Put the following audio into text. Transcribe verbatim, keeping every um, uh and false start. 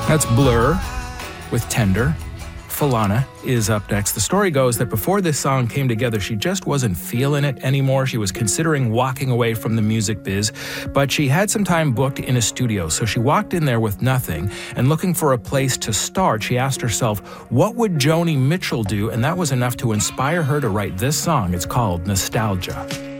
That's Blur with Tender. Falana is up next. The story goes that before this song came together, she just wasn't feeling it anymore. She was considering walking away from the music biz, but she had some time booked in a studio. So she walked in there with nothing and looking for a place to start. She asked herself, what would Joni Mitchell do? And that was enough to inspire her to write this song. It's called Nostalgia.